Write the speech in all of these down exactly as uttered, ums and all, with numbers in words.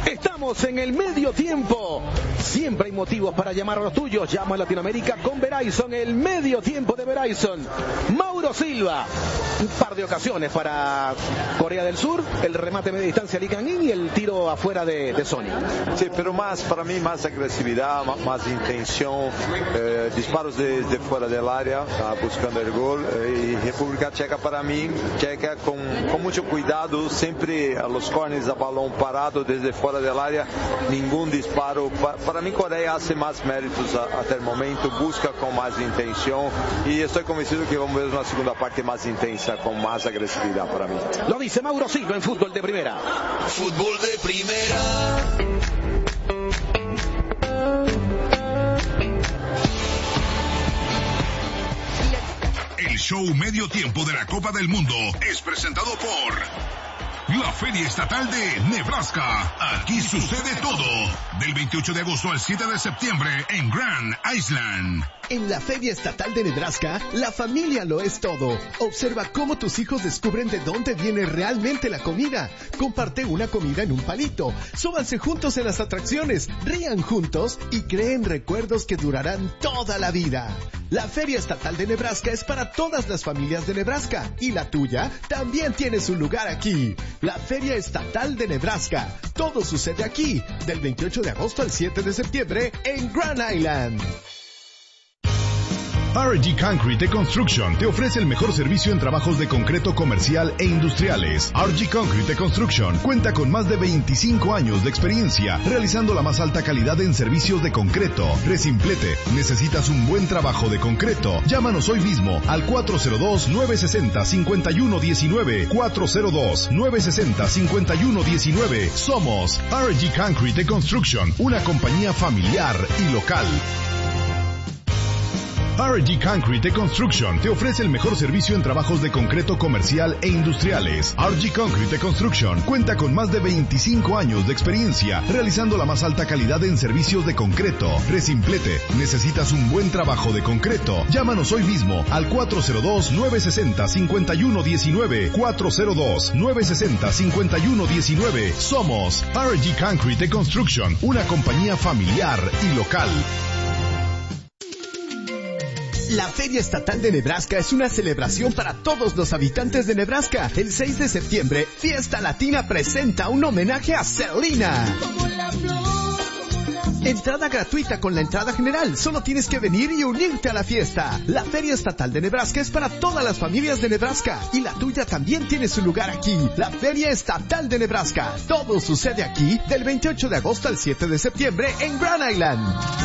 Estamos en el medio tiempo. Siempre hay motivos para llamar a los tuyos. Llama a Latinoamérica con Verizon, el medio tiempo de Verizon. Mauro Silva, un par de ocasiones para Corea del Sur, el remate media distancia Lee Kang-in y el tiro afuera de, de Sony. Sí, pero más, para mí, más agresividad, más, más intención, eh, disparos de, de fuera del área, ah, buscando el gol. Eh, y República Checa, para mí, Checa con, con mucho cuidado, siempre a los corners a balón parado desde fuera del área, ningún disparo. Pa, para mí, Corea hace más méritos a, hasta el momento, busca con más intención y estoy convencido que vamos a ver una segunda parte más intensa, con más agresividad para mí. Lo dice Mauro Silva en Fútbol de Primera. Fútbol de Primera. El show medio tiempo de la Copa del Mundo es presentado por la Feria Estatal de Nebraska. Aquí sucede todo. Del veintiocho de agosto al siete de septiembre en Grand Island. En la Feria Estatal de Nebraska, la familia lo es todo. Observa cómo tus hijos descubren de dónde viene realmente la comida. Comparte una comida en un palito. Súbanse juntos en las atracciones, rían juntos y creen recuerdos que durarán toda la vida. La Feria Estatal de Nebraska es para todas las familias de Nebraska y la tuya también tiene su lugar aquí. La Feria Estatal de Nebraska. Todo sucede aquí, del veintiocho de agosto al siete de septiembre en Grand Island. R G Concrete Construction te ofrece el mejor servicio en trabajos de concreto comercial e industriales. R G Concrete Construction cuenta con más de veinticinco años de experiencia realizando la más alta calidad en servicios de concreto. Resimplete, ¿necesitas un buen trabajo de concreto? Llámanos hoy mismo al cuatro cero dos, nueve seis cero, cinco uno uno nueve, cuatro cero dos, nueve seis cero, cinco uno uno nueve. Somos R G Concrete Construction, una compañía familiar y local. R G Concrete Construction te ofrece el mejor servicio en trabajos de concreto comercial e industriales. R G Concrete Construction cuenta con más de veinticinco años de experiencia realizando la más alta calidad en servicios de concreto. Resimplete, ¿necesitas un buen trabajo de concreto? Llámanos hoy mismo al cuatro cero dos, nueve seis cero, cinco uno uno nueve, cuatro cero dos, nueve seis cero, cinco uno uno nueve. Somos R G Concrete Construction, una compañía familiar y local. La Feria Estatal de Nebraska es una celebración para todos los habitantes de Nebraska. El seis de septiembre, Fiesta Latina presenta un homenaje a Selena. Entrada gratuita con la entrada general. Solo tienes que venir y unirte a la fiesta. La Feria Estatal de Nebraska es para todas las familias de Nebraska. Y la tuya también tiene su lugar aquí. La Feria Estatal de Nebraska. Todo sucede aquí del veintiocho de agosto al siete de septiembre en Grand Island.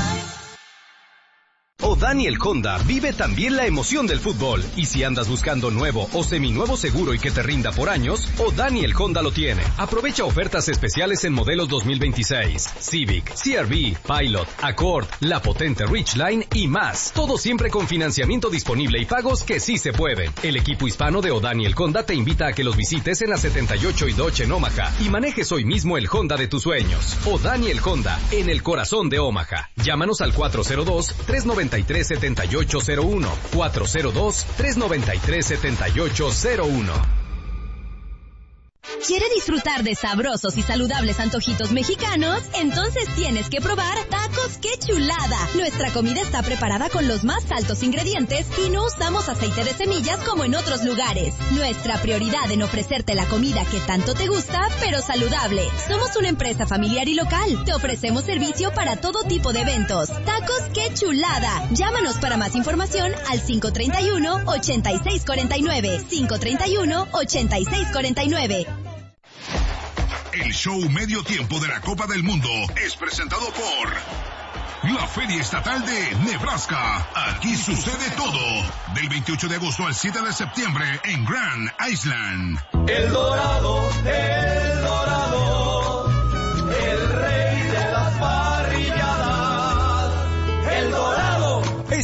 O'Daniel Honda vive también la emoción del fútbol. Y si andas buscando nuevo o seminuevo seguro y que te rinda por años, O'Daniel Honda lo tiene. Aprovecha ofertas especiales en modelos dos mil veintiséis, Civic, C R V, Pilot, Accord, la potente Ridgeline y más. Todo siempre con financiamiento disponible y pagos que sí se pueden. El equipo hispano de O'Daniel Honda te invita a que los visites en la setenta y ocho y Dodge en Omaha y manejes hoy mismo el Honda de tus sueños. O'Daniel Honda, en el corazón de Omaha. Llámanos al cuatro cero dos, tres nueve tres, siete ocho cero uno, cuatro cero dos, tres nueve tres, siete ocho cero uno. ¿Quiere disfrutar de sabrosos y saludables antojitos mexicanos? Entonces tienes que probar Tacos ¡Qué Chulada! Nuestra comida está preparada con los más altos ingredientes y no usamos aceite de semillas como en otros lugares. Nuestra prioridad en ofrecerte la comida que tanto te gusta, pero saludable. Somos una empresa familiar y local. Te ofrecemos servicio para todo tipo de eventos. Tacos ¡Qué Chulada! Llámanos para más información al cinco tres uno, ocho seis cuatro nueve, cinco tres uno, ocho seis cuatro nueve. El show medio tiempo de la Copa del Mundo es presentado por la Feria Estatal de Nebraska. Aquí sucede todo. Del veintiocho de agosto al siete de septiembre en Grand Island. El Dorado, el Dorado, el rey de las parrilladas. El Dorado. Este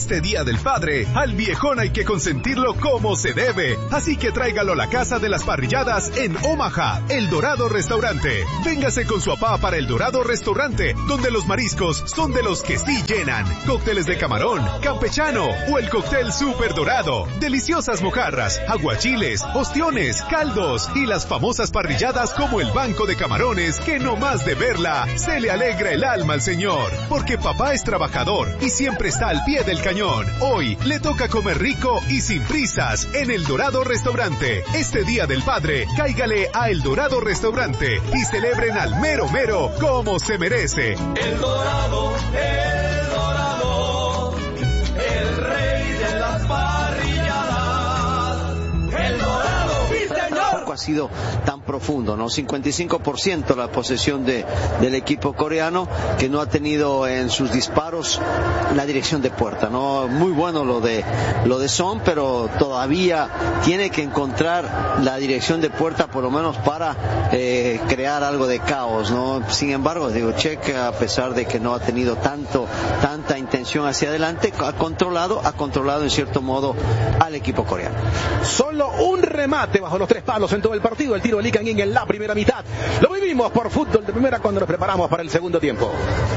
Este Día del Padre, al viejón hay que consentirlo como se debe. Así que tráigalo a la casa de las parrilladas en Omaha, El Dorado Restaurante. Véngase con su papá para El Dorado Restaurante, donde los mariscos son de los que sí llenan. Cócteles de camarón, campechano o el cóctel Super Dorado. Deliciosas mojarras, aguachiles, ostiones, caldos y las famosas parrilladas como el banco de camarones que no más de verla se le alegra el alma al señor. Porque papá es trabajador y siempre está al pie del cañón. Hoy le toca comer rico y sin prisas en El Dorado Restaurante. Este Día del Padre, cáigale a El Dorado Restaurante y celebren al mero mero como se merece. El Dorado, El Dorado, el rey de las parrilladas. El Dorado, sí señor. Tampoco ha sido tan profundo, ¿no? cincuenta y cinco por ciento la posesión de, del equipo coreano, que no ha tenido en sus disparos la dirección de puerta, ¿no? Muy bueno lo de lo de Son, pero todavía tiene que encontrar la dirección de puerta por lo menos para eh, crear algo de caos, ¿no? Sin embargo, digo, Čech, a pesar de que no ha tenido tanto tanta intención hacia adelante, ha controlado, ha controlado en cierto modo al equipo coreano. Solo un remate bajo los tres palos en todo el partido, el tiro de Lee Kang-in en la primera mitad. Lo vivimos por Fútbol de Primera cuando nos preparamos para el segundo tiempo.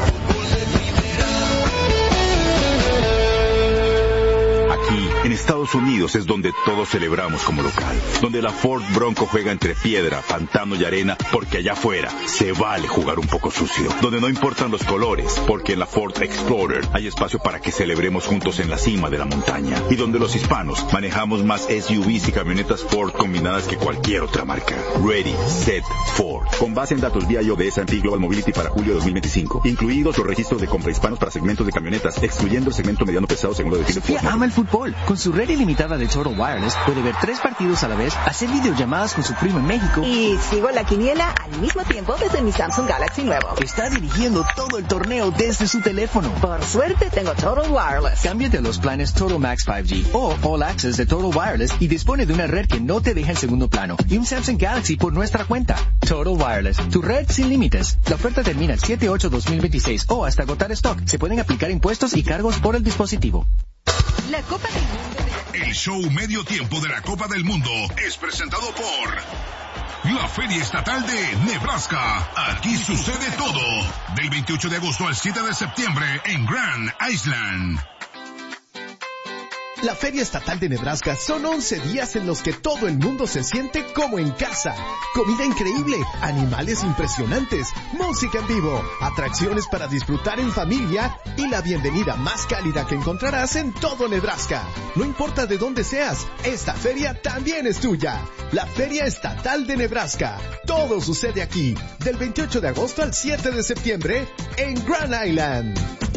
Aquí, en Estados Unidos, es donde todos celebramos como local. Donde la Ford Bronco juega entre piedra, pantano y arena, porque allá afuera se vale jugar un poco sucio. Donde no importan los colores, porque en la Ford Explorer hay espacio para que celebremos juntos en la cima de la montaña. Y donde los hispanos manejamos más S U Vs y camionetas Ford combinadas que cualquier otra marca. Ready, Set, Ford. Con base en datos V I O de S and P Global Mobility para julio de dos mil veinticinco. Incluidos los registros de compra hispanos para segmentos de camionetas, excluyendo el segmento mediano pesado según lo define Ford. Ama el fútbol. Con su red ilimitada de Total Wireless puede ver tres partidos a la vez, hacer videollamadas con su primo en México y sigo la quiniela al mismo tiempo desde mi Samsung Galaxy nuevo. Está dirigiendo todo el torneo desde su teléfono. Por suerte tengo Total Wireless. Cámbiate a los planes Total Max cinco G o All Access de Total Wireless y dispone de una red que no te deja en segundo plano y un Samsung Galaxy por nuestra cuenta. Total Wireless, tu red sin límites. La oferta termina el siete ocho dos mil veintiséis o hasta agotar stock. Se pueden aplicar impuestos y cargos por el dispositivo. La Copa del Mundo. El show medio tiempo de la Copa del Mundo es presentado por la Feria Estatal de Nebraska. Aquí sucede todo. Del veintiocho de agosto al siete de septiembre en Grand Island. La Feria Estatal de Nebraska son once días en los que todo el mundo se siente como en casa. Comida increíble, animales impresionantes, música en vivo, atracciones para disfrutar en familia y la bienvenida más cálida que encontrarás en todo Nebraska. No importa de dónde seas, esta feria también es tuya. La Feria Estatal de Nebraska. Todo sucede aquí, del veintiocho de agosto al siete de septiembre en Grand Island.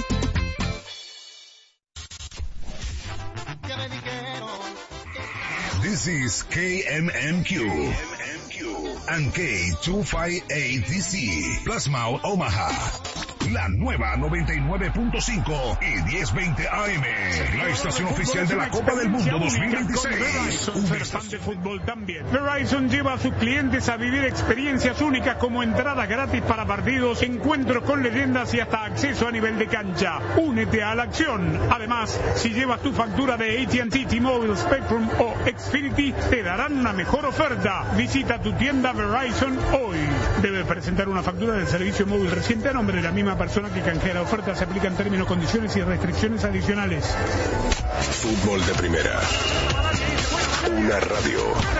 This is K M M Q and K two fifty-eight D C, Plasma Omaha. La nueva noventa y nueve punto cinco y diez veinte A M, la estación oficial de la Copa del Mundo dos mil veintiséis. Un fan de fútbol también. Verizon lleva a sus clientes a vivir experiencias únicas como entradas gratis para partidos, encuentros con leyendas y hasta acceso a nivel de cancha. Únete a la acción. Además, si llevas tu factura de A T and T, T-Mobile, Spectrum o Xfinity, te darán una mejor oferta. Visita tu tienda Verizon hoy. Debe presentar una factura del servicio móvil reciente a nombre de la misma persona que canjea la oferta. Se aplican términos, condiciones y restricciones adicionales. Fútbol de Primera. Una radio.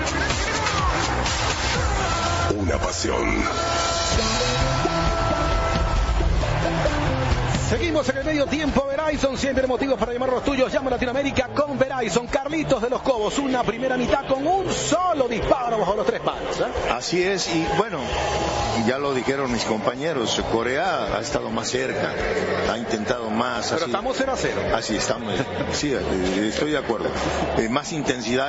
Una pasión. Seguimos en el medio tiempo. Verizon, siempre motivos para llamar a los tuyos. Llama a Latinoamérica con Verizon. Carlitos de los Cobos, una primera mitad con un solo disparo bajo los tres palos, ¿eh? Así es, y bueno, ya lo dijeron mis compañeros, Corea ha estado más cerca, ha intentado más. Pero así, estamos cero a cero. Así estamos, sí, estoy de acuerdo. Eh, más intensidad en ataque.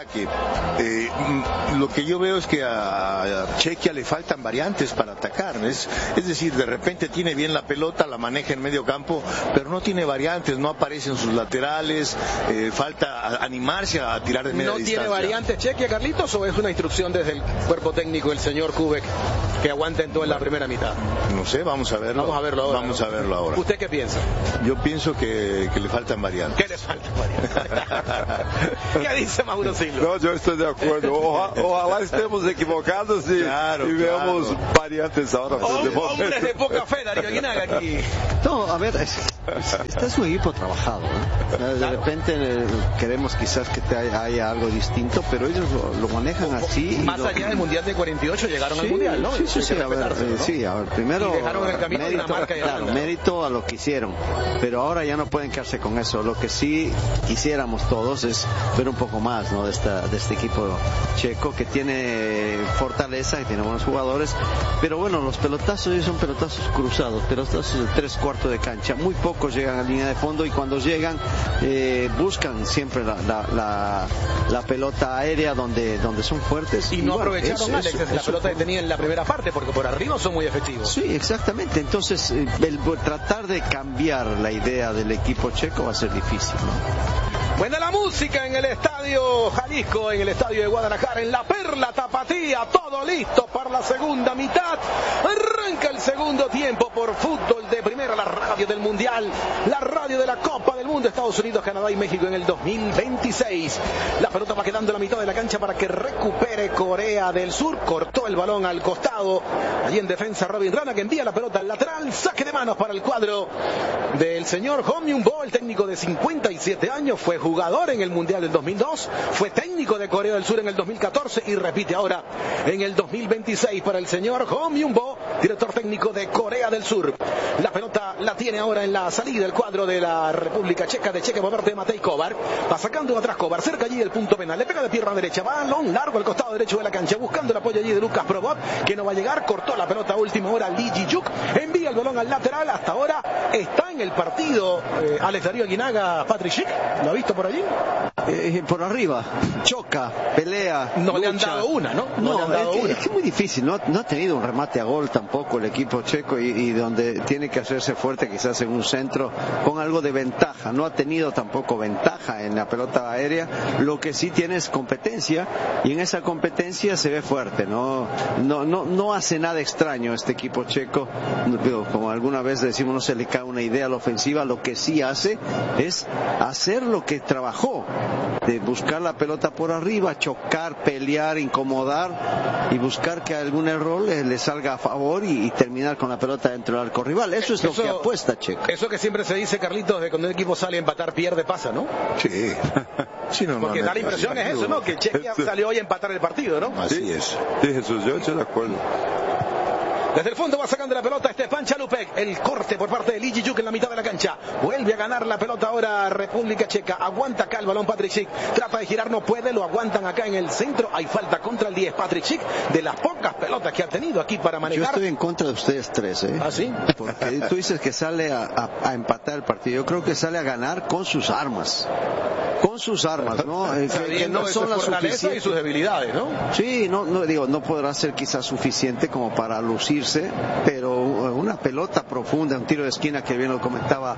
ataque. Eh, lo que yo veo es que a Chequia le faltan variantes para atacar. Es, es decir, de repente tiene bien la pelota, la maneja en medio campo, pero no tiene variantes, no aparecen sus laterales, eh, falta animarse a tirar de media ¿No distancia. tiene variantes Chequia, Carlitos, o es una instrucción desde el cuerpo técnico del señor Kubek que aguanten todo en la primera mitad? No sé, vamos a verlo. Vamos a verlo ahora. Vamos ¿no? a verlo ahora. ¿Usted qué piensa? Yo pienso que, que le faltan variantes. ¿Qué le faltan variantes? ¿Qué dice Mauro Silva? No, yo estoy de acuerdo. Oja, ojalá estemos equivocados y, claro, y veamos claro. variantes ahora. Hombres de poca fe, Darío Aguinaga aquí. No, a ver, es, este es un equipo trabajado, ¿no? De Claro. repente eh, queremos quizás que te haya, haya algo distinto, pero ellos lo, lo manejan así. Más lo, allá del Mundial de cuarenta y ocho llegaron sí, al Mundial, ¿no? Sí, sí, sí, a ver, eh, ¿no? sí, a ver, primero Y dejaron el camino mérito, Dinamarca y claro, Holanda. mérito a lo que hicieron, pero ahora ya no pueden quedarse con eso. Lo que sí quisiéramos todos es ver un poco más, ¿no? de, esta, de este equipo checo que tiene fortaleza, que tiene buenos jugadores, pero bueno, los pelotazos ellos son pelotazos cruzados, pelotazos de tres cuartos de cancha, muy pocos llegan a línea de fondo y cuando llegan eh, buscan siempre la, la, la, la pelota aérea donde, donde son fuertes. Y no bueno, aprovecharon, eso, Alex, eso, la eso pelota fue... que tenía en la primera parte, porque por arriba son muy efectivos. Sí, exactamente. Entonces, eh, el, tratar de cambiar la idea del equipo checo va a ser difícil, ¿no? Buena la música en el estadio Jalisco, en el estadio de Guadalajara, en la Perla Tapatía, todo listo para la segunda mitad. Arranca el segundo tiempo por Fútbol de Primera, la radio del Mundial, la radio de la Copa del Mundo, Estados Unidos, Canadá y México en el dos mil veintiséis. La pelota va quedando en la mitad de la cancha para que recupere Corea del Sur. Cortó el balón al costado. Allí en defensa Robin Rana, que envía la pelota al lateral. Saque de manos para el cuadro del señor Hong Myung-bo, el técnico de cincuenta y siete años. Fue jugador en el Mundial del dos mil dos. Fue técnico de Corea del Sur en el dos mil catorce y repite ahora en el dos mil veintiséis para el señor Hong Myung-bo, director técnico de Corea del Sur. La pelota la tiene ahora en la salida el cuadro de la República Checa, de Checa por parte de Matej Kovar. Va sacando atrás Kovar, cerca allí del punto penal. Le pega de pierna derecha, balón largo al costado derecho de la cancha, buscando el apoyo allí de Lucas Probot, que no va a llegar. Cortó la pelota a última hora Lee Ji-juk. Envía el balón al lateral. Hasta ahora está en el partido eh, Alex Darío Aguinaga, Patrick Schick. ¿Lo ha visto por allí? Eh, por arriba, choca, pelea. No lucha. le han dado una, ¿no? No, No, le han dado es, que, una. es que es muy difícil. No, no ha tenido un remate a gol tampoco el equipo checo y, y donde tiene que hacerse fuerte quizás en un centro con algo de ventaja. No ha tenido tampoco ventaja en la pelota aérea. Lo que sí tiene es competencia y en esa competencia se ve fuerte. No, no, no, no hace nada extraño este equipo checo. Como alguna vez decimos, no se le cae una idea a la ofensiva. Lo que sí hace es hacer lo que trabajó, de buscar la pelota por arriba, chocar, pelear, incomodar y buscar que algún error le, le salga a favor y, y terminar con la pelota dentro del arco rival. Eso es Eso, lo que apuesta Checo. Eso que siempre se dice, Carlitos, de cuando un equipo sale a empatar, pierde, pasa, ¿no? Sí. Sí, Porque da la impresión es eso, ¿no? Que Chequia salió hoy a empatar el partido, ¿no? Así es. Sí, Jesús, yo estoy de acuerdo. Desde el fondo va sacando la pelota Stepan Chalupek. El corte por parte de Lee Ji-juk en la mitad de la cancha. Vuelve a ganar la pelota ahora República Checa. Aguanta acá el balón Patrick Schick. Trata de girar, no puede. Lo aguantan acá en el centro. Hay falta contra el diez. Patrick Schick, de las pocas pelotas que ha tenido aquí para manejar. Yo estoy en contra de ustedes tres, ¿eh? ¿Ah, sí? Porque tú dices que sale a, a, a empatar el partido. Yo creo que sale a ganar con sus armas. Con sus armas, ¿no? Eh, que, que no son las fortalezas y sus debilidades, ¿no? Sí, no, no digo, no podrá ser quizás suficiente como para lucirse, pero una pelota profunda, un tiro de esquina que bien lo comentaba,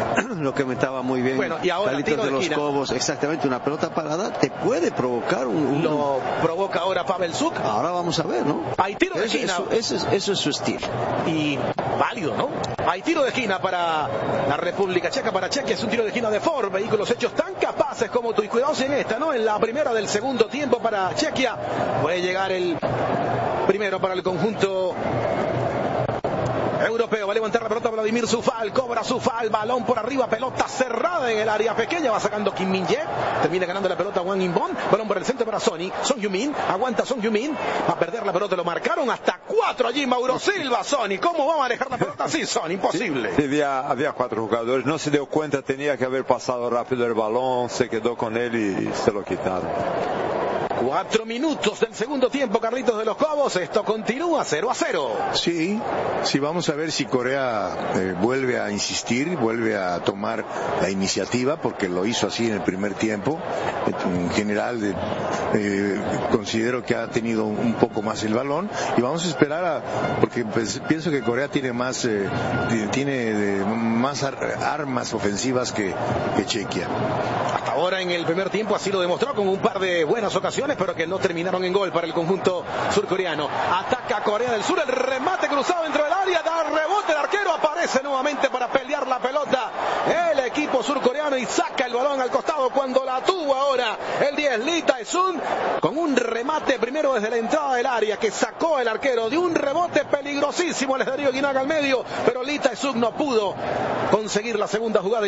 lo comentaba muy bien. Bueno, y ahora Carlitos tiro de, de los esquina. Cobos, exactamente, una pelota parada te puede provocar un, un... Lo provoca ahora Pavel Suk. Ahora vamos a ver, ¿no? Hay tiro de eso, esquina. Eso, eso, es, eso es su estilo. Y válido, ¿no? Hay tiro de esquina para la República Checa, para Chequia, es un tiro de esquina de Ford, vehículos hechos tan capaces como tú. Y cuidados en esta, ¿no? En la primera del segundo tiempo para Chequia. Puede llegar el primero para el conjunto europeo. Va a levantar la pelota Vladimir Zufal, cobra Zufal, balón por arriba, pelota cerrada en el área pequeña, va sacando Kim Min-jae, termina ganando la pelota Wang In-bon, balón por el centro para Sony, Son Heung-min, aguanta Son Heung-min, va a perder la pelota, lo marcaron hasta cuatro allí, Mauro Silva. Sony, ¿cómo va a manejar la pelota así, Sony? Imposible. Sí, había, había cuatro jugadores, no se dio cuenta, tenía que haber pasado rápido el balón, se quedó con él y se lo quitaron. Cuatro minutos del segundo tiempo, Carlitos de los Cobos. Esto continúa cero a cero. Sí, sí, vamos a ver si Corea eh, vuelve a insistir, vuelve a tomar la iniciativa, porque lo hizo así en el primer tiempo. En general, eh, eh, considero que ha tenido un poco más el balón y vamos a esperar a, porque pues, pienso que Corea tiene más eh, tiene eh, más ar armas ofensivas que, que Chequia. Hasta ahora en el primer tiempo así lo demostró con un par de buenas ocasiones, pero que no terminaron en gol para el conjunto surcoreano. Ataca Corea del Sur, el remate cruzado dentro del área, da rebote, el arquero aparece nuevamente para pelear la pelota el equipo surcoreano y saca el balón al costado cuando la tuvo ahora el diez Lee Tae-sung con un remate primero desde la entrada del área que sacó el arquero de un rebote peligrosísimo, les daría Guinaga al medio, pero Lee Tae-sung no pudo conseguir la segunda jugada.